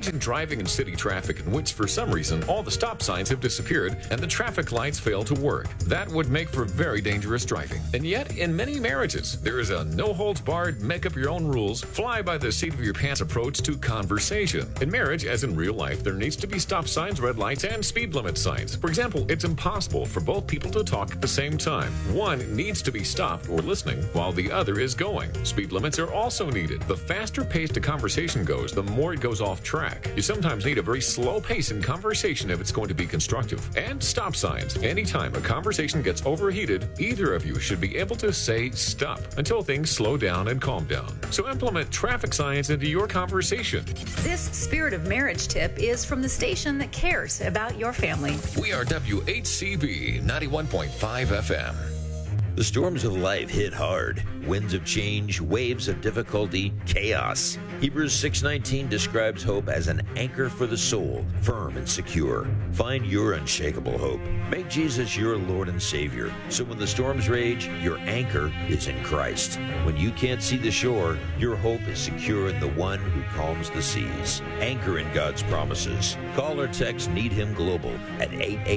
Imagine driving in city traffic in which, for some reason, all the stop signs have disappeared and the traffic lights fail to work. That would make for very dangerous driving. And yet, in many marriages, there is a no-holds-barred, make-up-your-own-rules, fly-by-the-seat-of-your-pants approach to conversation. In marriage, as in real life, there needs to be stop signs, red lights, and speed limit signs. For example, it's impossible for both people to talk at the same time. One needs to be stopped or listening while the other is going. Speed limits are also needed. The faster paced a conversation goes, the more it goes off track. You sometimes need a very slow pace in conversation if it's going to be constructive. And stop signs. Anytime a conversation gets overheated, either of you should be able to say stop until things slow down and calm down. So implement traffic signs into your conversation. This Spirit of Marriage tip is from the station that cares about your family. We are WHCB 91.5 FM. The storms of life hit hard. Winds of change, waves of difficulty, chaos. Hebrews 6:19 describes hope as an anchor for the soul, firm and secure. Find your unshakable hope. Make Jesus your Lord and Savior, so when the storms rage, your anchor is in Christ. When you can't see the shore, your hope is secure in the one who calms the seas. Anchor in God's promises. Call or text Need Him Global at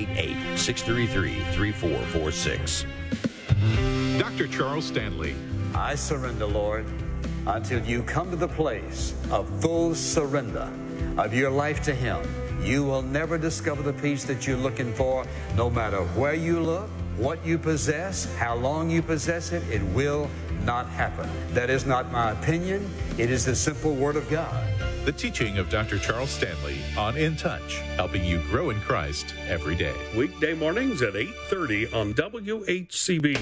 888-633-3446. Dr. Charles Stanley. I surrender, Lord, until you come to the place of full surrender of your life to Him. You will never discover the peace that you're looking for, no matter where you look, what you possess, how long you possess it. It will not happen. That is not my opinion. It is the simple Word of God. The teaching of Dr. Charles Stanley on In Touch, helping you grow in Christ every day. Weekday mornings at 8:30 on WHCB.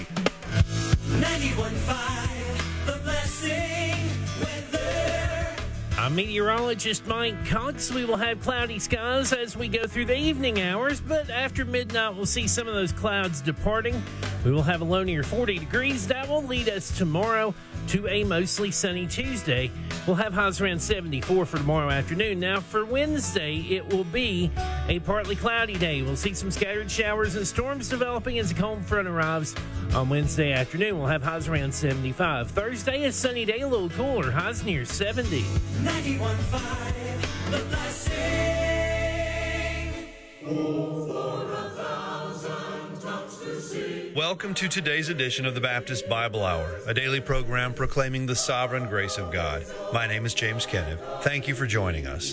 91.5, The Blessing Weather. I'm meteorologist Mike Cox. We will have cloudy skies as we go through the evening hours, but after midnight we'll see some of those clouds departing. We will have a low near 40 degrees. That will lead us tomorrow to a mostly sunny Tuesday. We'll have highs around 74 for tomorrow afternoon. Now for Wednesday, it will be a partly cloudy day. We'll see some scattered showers and storms developing as the cold front arrives on Wednesday afternoon. We'll have highs around 75. Thursday, a sunny day, a little cooler. Highs near 70. 91.5, The Blessing. Oh, for 1,000 tongues to sing. Welcome to today's edition of the Baptist Bible Hour, a daily program proclaiming the sovereign grace of God. My name is James Kenneth. Thank you for joining us.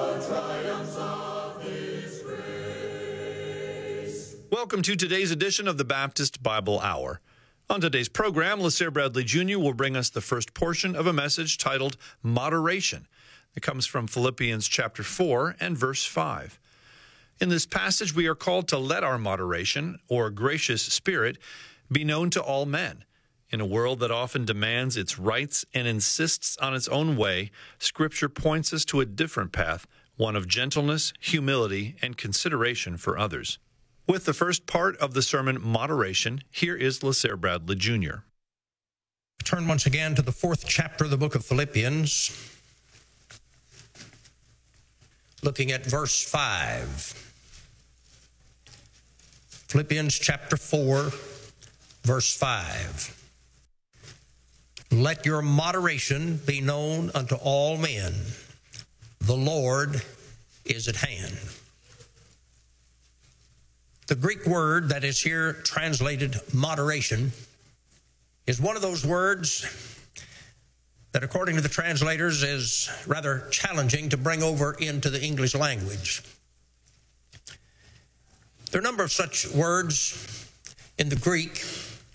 Welcome to today's edition of the Baptist Bible Hour. On today's program, LeSere Bradley Jr. will bring us the first portion of a message titled Moderation. It comes from Philippians chapter 4 and verse 5. In this passage, we are called to let our moderation, or gracious spirit, be known to all men. In a world that often demands its rights and insists on its own way, Scripture points us to a different path, one of gentleness, humility, and consideration for others. With the first part of the sermon, Moderation, here is LeSere Bradley Jr. Turn once again to the 4th chapter of the book of Philippians, looking at verse 5. Philippians chapter 4, verse 5. Let your moderation be known unto all men. The Lord is at hand. The Greek word that is here translated moderation is one of those words that, according to the translators, is rather challenging to bring over into the English language. There are a number of such words in the Greek.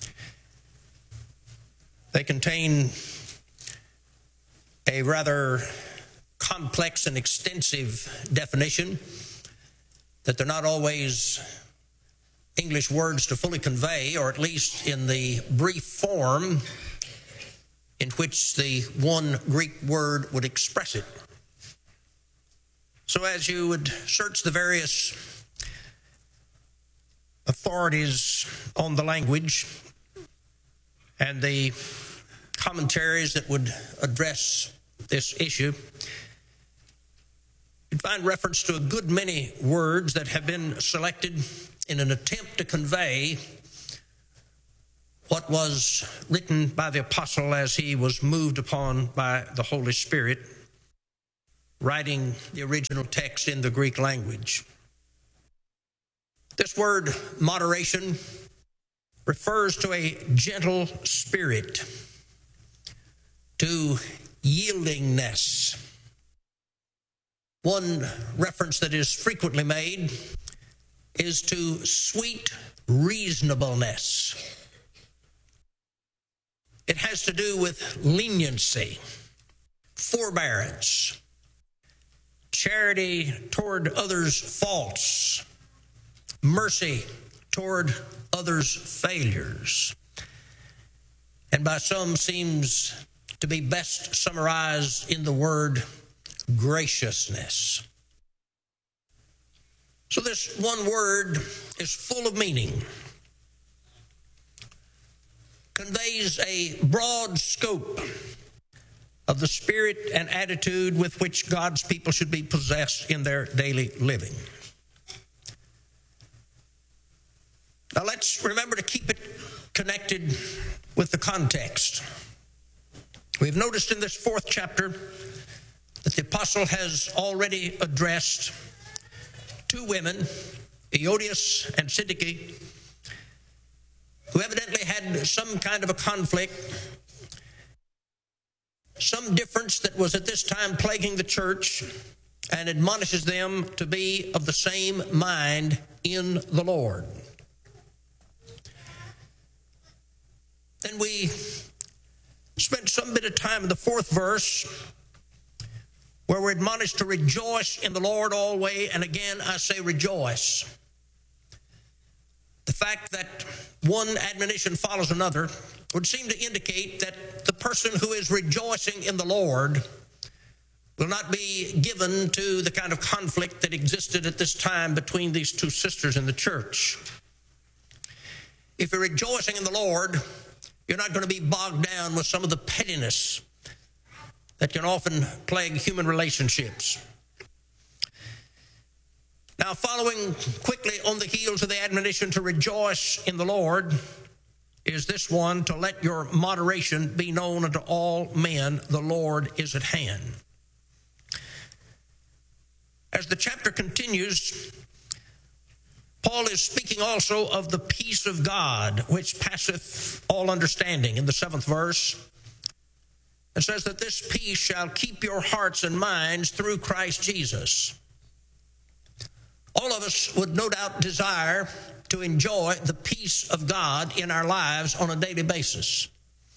They contain a rather complex and extensive definition that they're not always English words to fully convey, or at least in the brief form in which the one Greek word would express it. So as you would search the various authorities on the language and the commentaries that would address this issue, you'd find reference to a good many words that have been selected in an attempt to convey what was written by the apostle as he was moved upon by the Holy Spirit. writing the original text in the Greek language. This word moderation refers to a gentle spirit, to yieldingness. One reference that is frequently made is to sweet reasonableness. It has to do with leniency, forbearance, charity toward others' faults, mercy toward others' failures, and by some seems to be best summarized in the word graciousness. So this one word is full of meaning, conveys a broad scope of the spirit and attitude with which God's people should be possessed in their daily living. Now let's remember to keep it connected with the context. We've noticed in this 4th chapter that the apostle has already addressed 2 women, Euodias and Syntyche, who evidently had some kind of a conflict, some difference that was at this time plaguing the church, and admonishes them to be of the same mind in the Lord. Then we spent some bit of time in the 4th verse where we're admonished to rejoice in the Lord always, and again I say rejoice. The fact that one admonition follows another would seem to indicate that the person who is rejoicing in the Lord will not be given to the kind of conflict that existed at this time between these 2 sisters in the church. If you're rejoicing in the Lord, you're not going to be bogged down with some of the pettiness that can often plague human relationships. Now, following quickly on the heels of the admonition to rejoice in the Lord is this one, to let your moderation be known unto all men, the Lord is at hand. As the chapter continues, Paul is speaking also of the peace of God, which passeth all understanding, in the 7th verse. It says that this peace shall keep your hearts and minds through Christ Jesus. All of us would no doubt desire to enjoy the peace of God in our lives on a daily basis.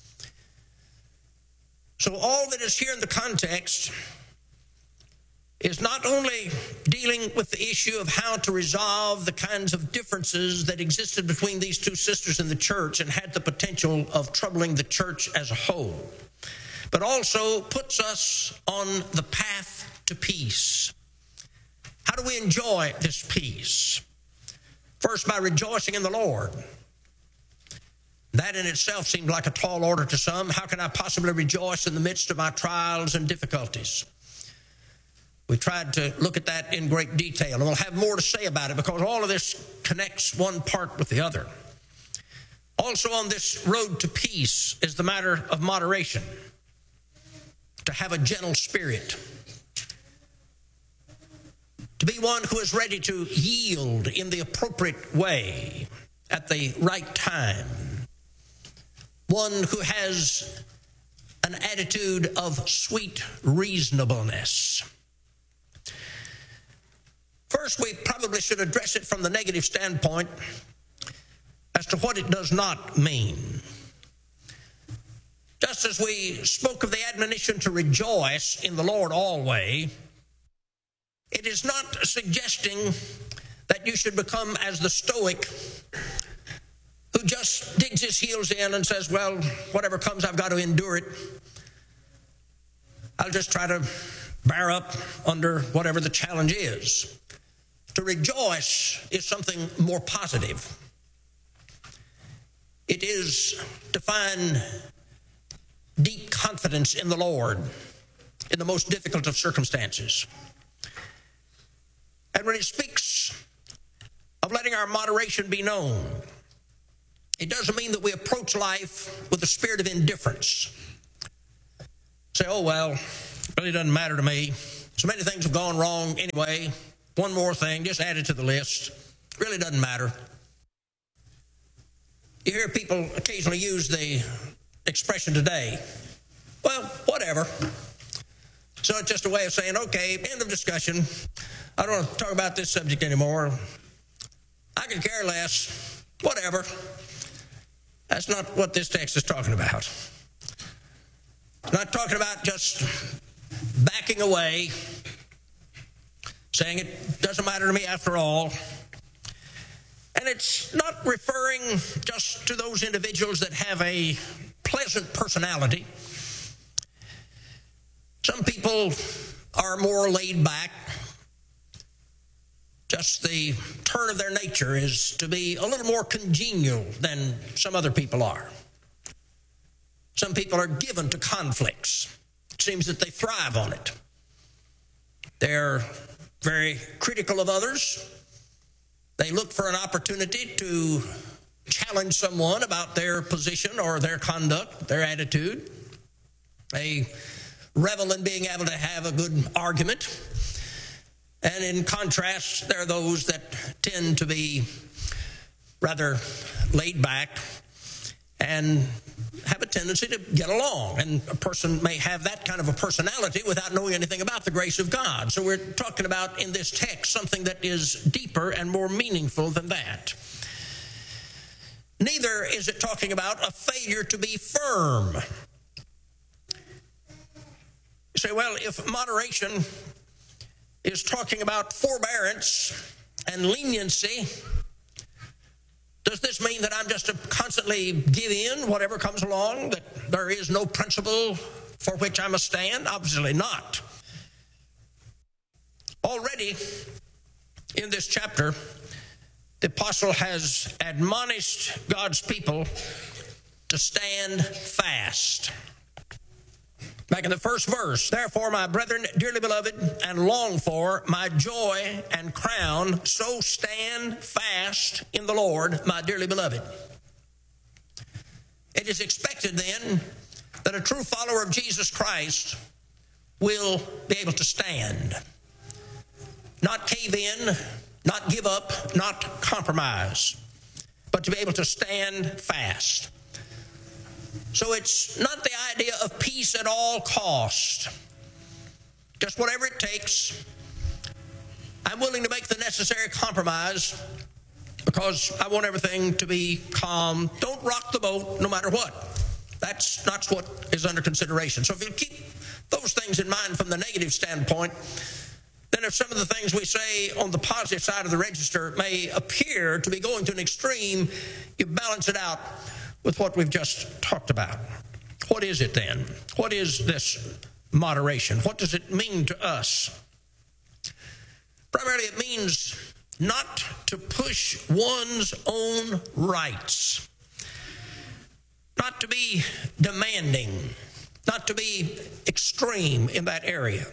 So all that is here in the context is not only dealing with the issue of how to resolve the kinds of differences that existed between these 2 sisters in the church and had the potential of troubling the church as a whole, but also puts us on the path to peace. How do we enjoy this peace? First, by rejoicing in the Lord. That in itself seemed like a tall order to some. How can I possibly rejoice in the midst of my trials and difficulties? We tried to look at that in great detail, and we'll have more to say about it because all of this connects one part with the other. Also on this road to peace is the matter of moderation, to have a gentle spirit, to be one who is ready to yield in the appropriate way at the right time, one who has an attitude of sweet reasonableness. First, we probably should address it from the negative standpoint as to what it does not mean. Just as we spoke of the admonition to rejoice in the Lord always, it is not suggesting that you should become as the Stoic who just digs his heels in and says, well, whatever comes, I've got to endure it. I'll just try to bear up under whatever the challenge is. To rejoice is something more positive. It is to find deep confidence in the Lord in the most difficult of circumstances. And when he speaks of letting our moderation be known, it doesn't mean that we approach life with a spirit of indifference. Say, oh, well, it really doesn't matter to me. So many things have gone wrong anyway. One more thing, just add it to the list. Really doesn't matter. You hear people occasionally use the expression today, well, whatever. So it's just a way of saying, okay, end of discussion. I don't want to talk about this subject anymore. I could care less. Whatever. That's not what this text is talking about. It's not talking about just backing away, saying it doesn't matter to me after all. And it's not referring just to those individuals that have a pleasant personality. Some people are more laid back. Just the turn of their nature is to be a little more congenial than some other people are. Some people are given to conflicts. It seems that they thrive on it. They're very critical of others. They look for an opportunity to challenge someone about their position or their conduct, their attitude. They revel in being able to have a good argument. And in contrast, there are those that tend to be rather laid back and have a tendency to get along. And a person may have that kind of a personality without knowing anything about the grace of God. So we're talking about in this text something that is deeper and more meaningful than that. Neither is it talking about a failure to be firm. You say, well, if moderation is talking about forbearance and leniency, does this mean that I'm just to constantly give in whatever comes along, that there is no principle for which I must stand? Obviously not. Already in this chapter, the apostle has admonished God's people to stand fast. Back in the first verse, therefore, my brethren, dearly beloved, and longed for, my joy and crown, so stand fast in the Lord, my dearly beloved. It is expected then that a true follower of Jesus Christ will be able to stand. Not cave in, not give up, not compromise, but to be able to stand fast. So it's not the idea of peace at all cost. Just whatever it takes. I'm willing to make the necessary compromise because I want everything to be calm. Don't rock the boat no matter what. That's not what is under consideration. So if you keep those things in mind from the negative standpoint, then if some of the things we say on the positive side of the register may appear to be going to an extreme, you balance it out with what we've just talked about. What is it then? What is this moderation? What does it mean to us? Primarily, it means not to push one's own rights, not to be demanding, not to be extreme in that area.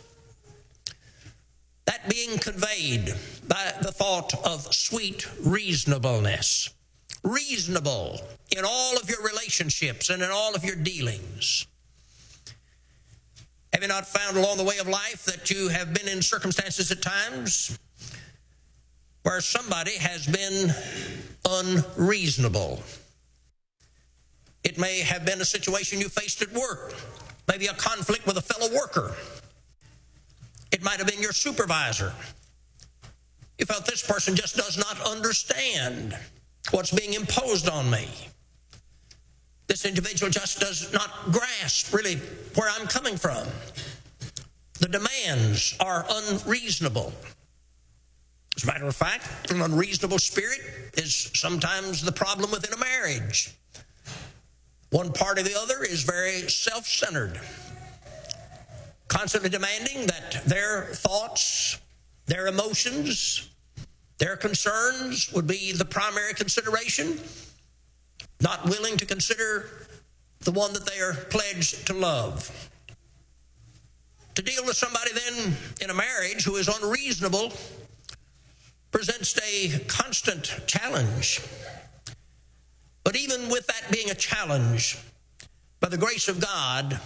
That being conveyed by the thought of sweet reasonableness. Reasonable in all of your relationships and in all of your dealings. Have you not found along the way of life that you have been in circumstances at times where somebody has been unreasonable? It may have been a situation you faced at work, maybe a conflict with a fellow worker. It might have been your supervisor. You felt this person just does not understand what's being imposed on me. This individual just does not grasp really where I'm coming from. The demands are unreasonable. As a matter of fact, an unreasonable spirit is sometimes the problem within a marriage. One part or the other is very self-centered, constantly demanding that their thoughts, their emotions, their concerns would be the primary consideration, not willing to consider the one that they are pledged to love. To deal with somebody then in a marriage who is unreasonable presents a constant challenge. But even with that being a challenge, by the grace of God,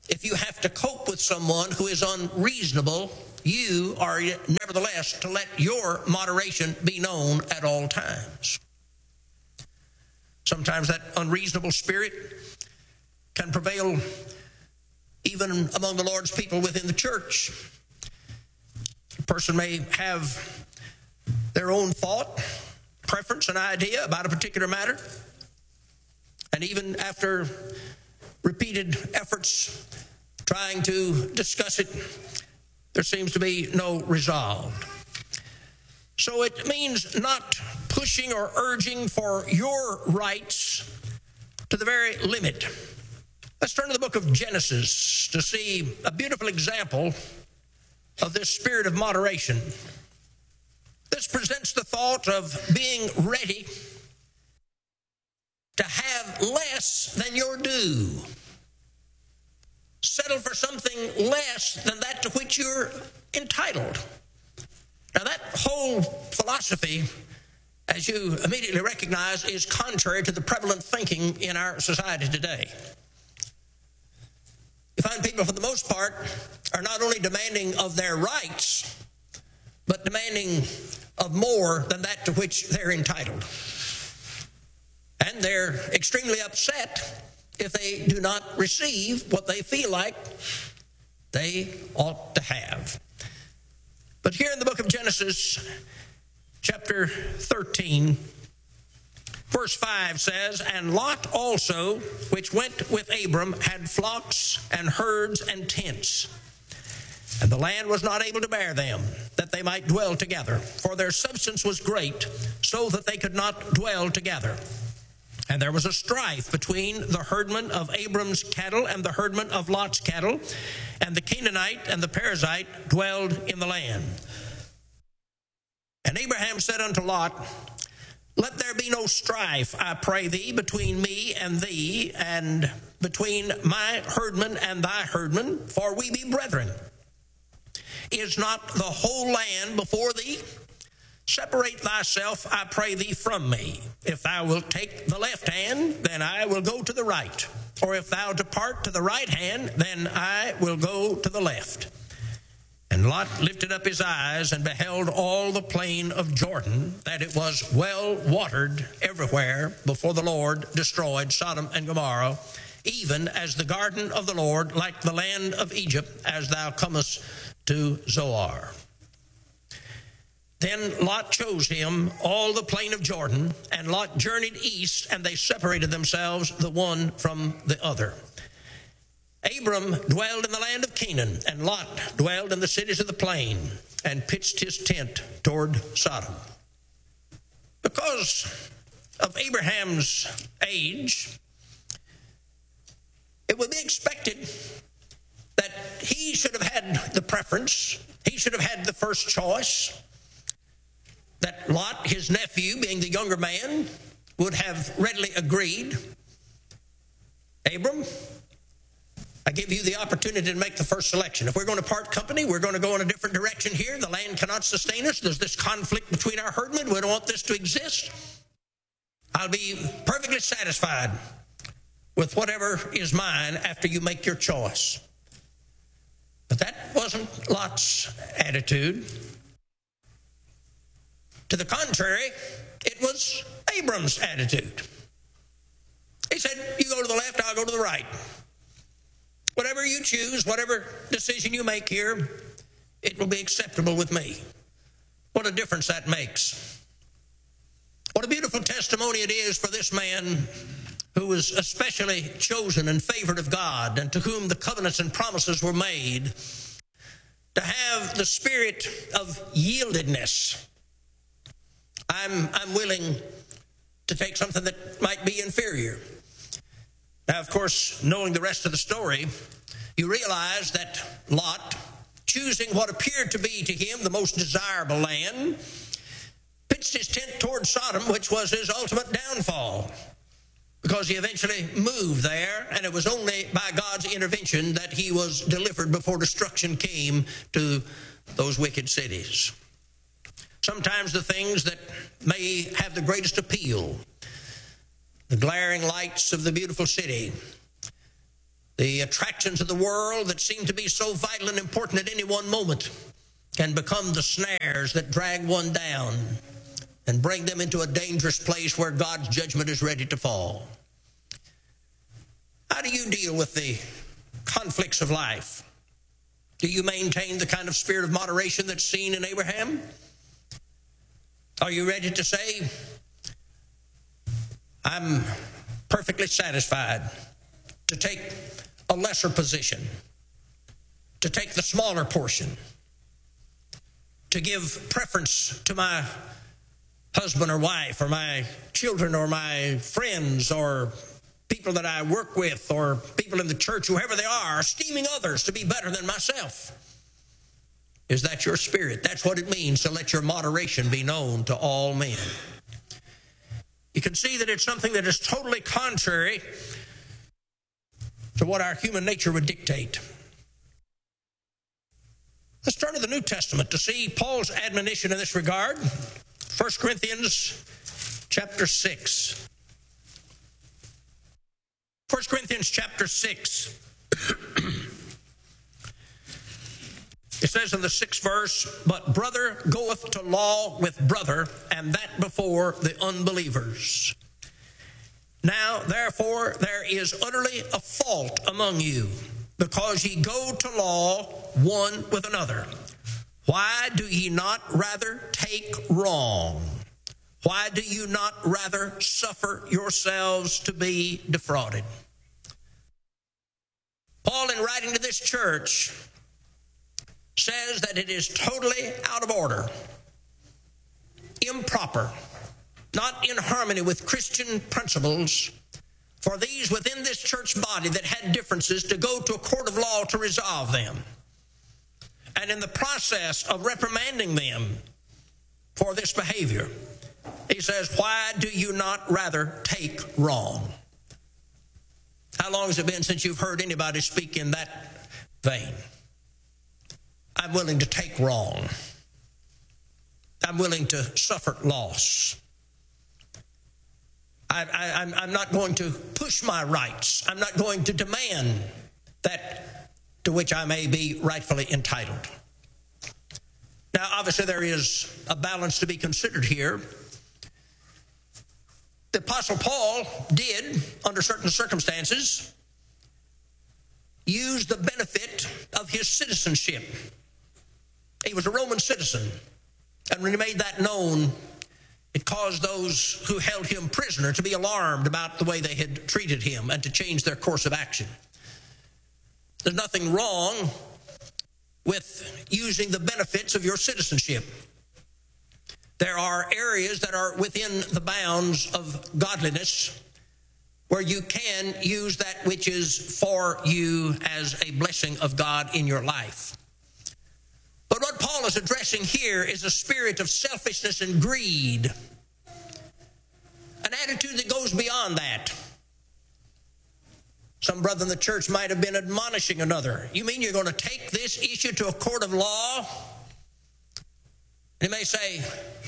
if you have to cope with someone who is unreasonable, you are nevertheless to let your moderation be known at all times. Sometimes that unreasonable spirit can prevail even among the Lord's people within the church. A person may have their own thought, preference, and idea about a particular matter, and even after repeated efforts trying to discuss it, there seems to be no resolve. So it means not pushing or urging for your rights to the very limit. Let's turn to the book of Genesis to see a beautiful example of this spirit of moderation. This presents the thought of being ready to have less than your due. Settle for something less than that to which you're entitled. Now, that whole philosophy, as you immediately recognize, is contrary to the prevalent thinking in our society today. You find people, for the most part, are not only demanding of their rights, but demanding of more than that to which they're entitled. And they're extremely upset if they do not receive what they feel like they ought to have. But here in the book of Genesis, chapter 13, verse 5 says, "And Lot also, which went with Abram, had flocks and herds and tents. And the land was not able to bear them, that they might dwell together. For their substance was great, so that they could not dwell together. And there was a strife between the herdmen of Abram's cattle and the herdmen of Lot's cattle. And the Canaanite and the Perizzite dwelled in the land. And Abraham said unto Lot, Let there be no strife, I pray thee, between me and thee, and between my herdmen and thy herdmen, for we be brethren. Is not the whole land before thee? Separate thyself, I pray thee, from me. If thou wilt take the left hand, then I will go to the right. Or if thou depart to the right hand, then I will go to the left. And Lot lifted up his eyes and beheld all the plain of Jordan, that it was well watered everywhere before the Lord destroyed Sodom and Gomorrah, even as the garden of the Lord, like the land of Egypt, as thou comest to Zoar. Then Lot chose him all the plain of Jordan, and Lot journeyed east, and they separated themselves the one from the other. Abram dwelled in the land of Canaan, and Lot dwelled in the cities of the plain, and pitched his tent toward Sodom. Because of Abraham's age, it would be expected that he should have had the preference, he should have had the first choice, that Lot, his nephew, being the younger man, would have readily agreed. Abram, I give you the opportunity to make the first selection. If we're going to part company, we're going to go in a different direction here. The land cannot sustain us. There's this conflict between our herdmen. We don't want this to exist. I'll be perfectly satisfied with whatever is mine after you make your choice. But that wasn't Lot's attitude. To the contrary, it was Abram's attitude. He said, you go to the left, I'll go to the right. Whatever you choose, whatever decision you make here, it will be acceptable with me. What a difference that makes. What a beautiful testimony it is for this man who was especially chosen and favored of God, and to whom the covenants and promises were made, to have the spirit of yieldedness. I'm willing to take something that might be inferior. Now, of course, knowing the rest of the story, you realize that Lot, choosing what appeared to be to him the most desirable land, pitched his tent toward Sodom, which was his ultimate downfall, because he eventually moved there, and it was only by God's intervention that he was delivered before destruction came to those wicked cities. Sometimes the things that may have the greatest appeal, the glaring lights of the beautiful city, The attractions of the world that seem to be so vital and important at any one moment can become the snares that drag one down and bring them into a dangerous place where God's judgment is ready to fall. How do you deal with the conflicts of life? Do you maintain the kind of spirit of moderation that's seen in Abraham? Are you ready to say, I'm perfectly satisfied to take a lesser position, to take the smaller portion, to give preference to my husband or wife or my children or my friends or people that I work with or people in the church, whoever they are, esteeming others to be better than myself? Is that your spirit? That's what it means to let your moderation be known to all men. You can see that it's something that is totally contrary to what our human nature would dictate. Let's turn to the New Testament to see Paul's admonition in this regard. 1 Corinthians chapter 6. 1 Corinthians chapter 6. It says in the 6th verse, but brother goeth to law with brother, and that before the unbelievers. Now, therefore, there is utterly a fault among you, because ye go to law one with another. Why do ye not rather take wrong? Why do you not rather suffer yourselves to be defrauded? Paul, in writing to this church, says that it is totally out of order, improper, not in harmony with Christian principles for these within this church body that had differences to go to a court of law to resolve them. And in the process of reprimanding them for this behavior, he says, why do you not rather take wrong? How long has it been since you've heard anybody speak in that vein? I'm willing to take wrong. I'm willing to suffer loss. I'm not going to push my rights. I'm not going to demand that to which I may be rightfully entitled. Now, obviously, there is a balance to be considered here. The Apostle Paul did, under certain circumstances, use the benefit of his citizenship. He was a Roman citizen, and when he made that known, it caused those who held him prisoner to be alarmed about the way they had treated him and to change their course of action. There's nothing wrong with using the benefits of your citizenship. There are areas that are within the bounds of godliness where you can use that which is for you as a blessing of God in your life. But what Paul is addressing here is a spirit of selfishness and greed, an attitude that goes beyond that. Some brother in the church might have been admonishing another. You mean you're going to take this issue to a court of law? And he may say,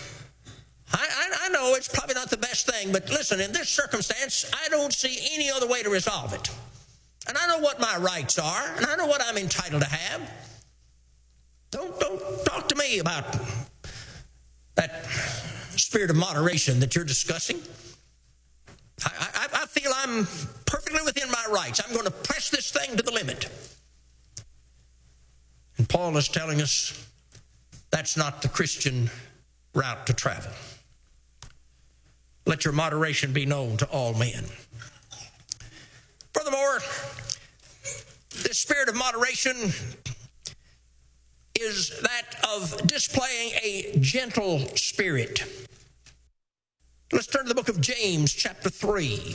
I know it's probably not the best thing, but listen, in this circumstance, I don't see any other way to resolve it. And I know what my rights are, and I know what I'm entitled to have. Don't talk to me about that spirit of moderation that you're discussing. I feel I'm perfectly within my rights. I'm going to press this thing to the limit. And Paul is telling us that's not the Christian route to travel. Let your moderation be known to all men. Furthermore, this spirit of moderation is that of displaying a gentle spirit. Let's turn to the book of James, chapter 3.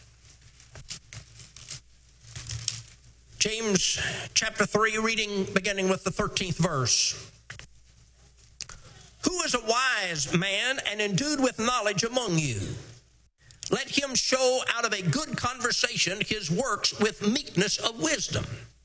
James, chapter 3, reading beginning with the 13th verse. Who is a wise man and endued with knowledge among you? Let him show out of a good conversation his works with meekness of wisdom.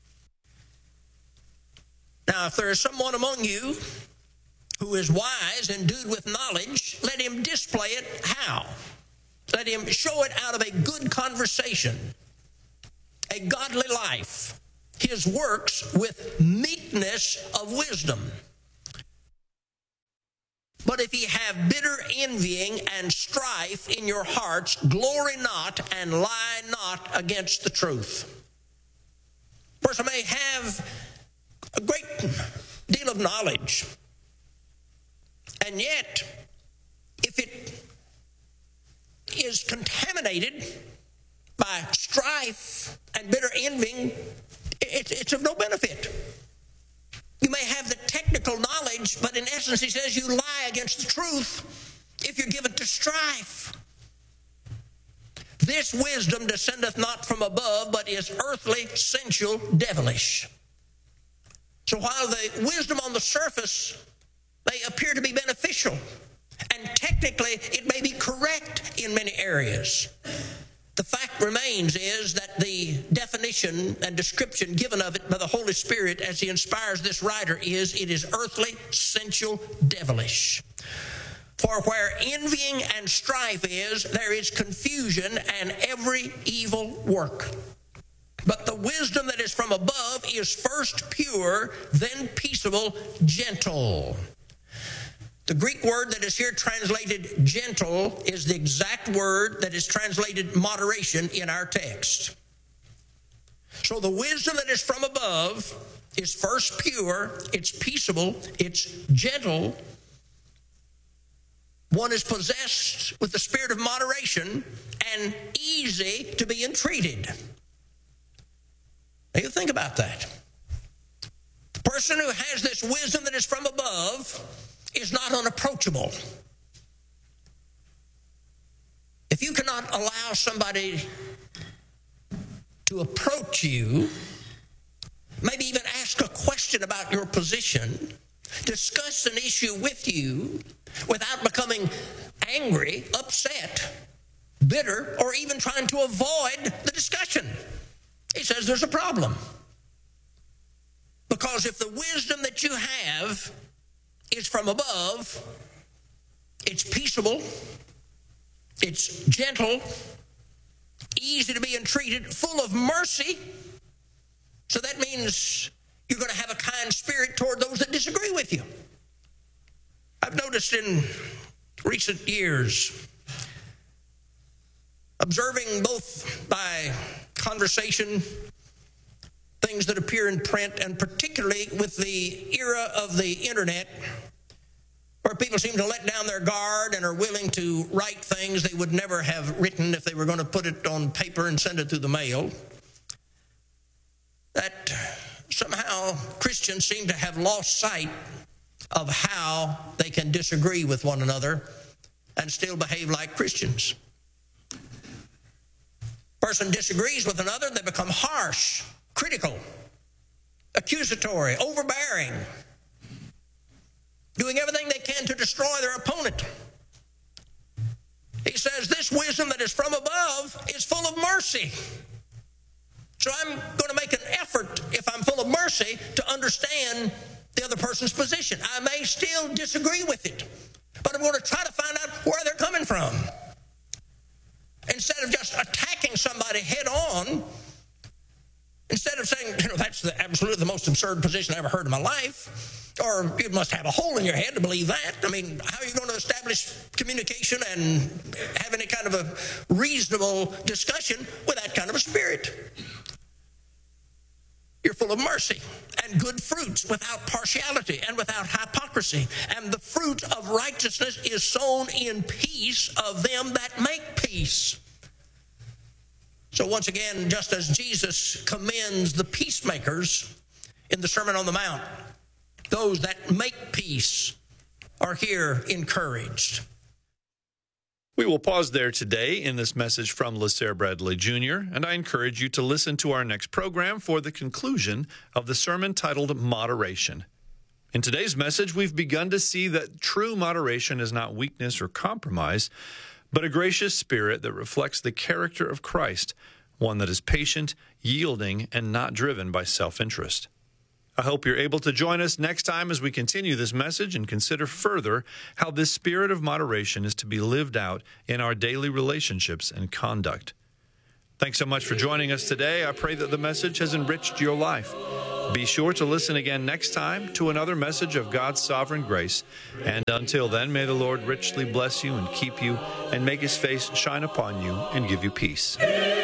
Now, if there is someone among you who is wise, endued with knowledge, let him display it how? Let him show it out of a good conversation, a godly life, his works with meekness of wisdom. But if ye have bitter envying and strife in your hearts, glory not and lie not against the truth. A person may have a great deal of knowledge, and yet, if it is contaminated by strife and bitter envying, it's of no benefit. You may have the technical knowledge, but in essence, he says you lie against the truth if you're given to strife. This wisdom descendeth not from above, but is earthly, sensual, devilish. So while the wisdom on the surface may appear to be beneficial, and technically it may be correct in many areas, the fact remains is that the definition and description given of it by the Holy Spirit as he inspires this writer is, it is earthly, sensual, devilish. For where envying and strife is, there is confusion and every evil work. But the wisdom that is from above is first pure, then peaceable, gentle. The Greek word that is here translated gentle is the exact word that is translated moderation in our text. So the wisdom that is from above is first pure, it's peaceable, it's gentle. One is possessed with the spirit of moderation and easy to be entreated. Now you think about that. The person who has this wisdom that is from above is not unapproachable. If you cannot allow somebody to approach you, maybe even ask a question about your position, discuss an issue with you without becoming angry, upset, bitter, or even trying to avoid the discussion, he says there's a problem. Because if the wisdom that you have is from above, it's peaceable, it's gentle, easy to be entreated, full of mercy. So that means you're going to have a kind spirit toward those that disagree with you. I've noticed in recent years, observing both by conversation, things that appear in print, and particularly with the era of the internet, where people seem to let down their guard and are willing to write things they would never have written if they were going to put it on paper and send it through the mail, that somehow Christians seem to have lost sight of how they can disagree with one another and still behave like Christians. Person disagrees with another, they become harsh, critical, accusatory, overbearing, doing everything they can to destroy their opponent. He says this wisdom that is from above is full of mercy. So I'm going to make an effort, if I'm full of mercy, to understand the other person's position. I may still disagree with it, but I'm going to try to find out where they're coming from. Instead of just attacking somebody head on, instead of saying, that's absolutely the most absurd position I ever heard in my life, or you must have a hole in your head to believe that. I mean, how are you going to establish communication and have any kind of a reasonable discussion with that kind of a spirit? You're full of mercy and good fruits without partiality and without hypocrisy. And the fruit of righteousness is sown in peace of them that make peace. So once again, just as Jesus commends the peacemakers in the Sermon on the Mount, those that make peace are here encouraged. We will pause there today in this message from LeSere Bradley Jr., and I encourage you to listen to our next program for the conclusion of the sermon titled Moderation. In today's message, we've begun to see that true moderation is not weakness or compromise, but a gracious spirit that reflects the character of Christ, one that is patient, yielding, and not driven by self-interest. I hope you're able to join us next time as we continue this message and consider further how this spirit of moderation is to be lived out in our daily relationships and conduct. Thanks so much for joining us today. I pray that the message has enriched your life. Be sure to listen again next time to another message of God's sovereign grace. And until then, may the Lord richly bless you and keep you and make his face shine upon you and give you peace.